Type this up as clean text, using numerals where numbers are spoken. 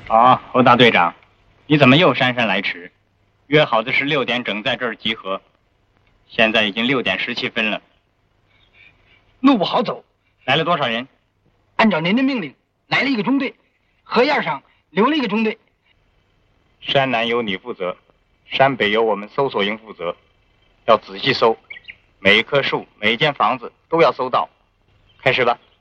哦，侯大队长，你怎么又姗姗来迟？约好的是6点整在这儿集合，现在已经6点17分了。 路不好走。 来了多少人？ 按照您的命令，来了1个中队，河沿上留了1个中队。 山南由你负责，山北由我们搜索营负责，要仔细搜，每一棵树、每一间房子都要搜到。开始吧。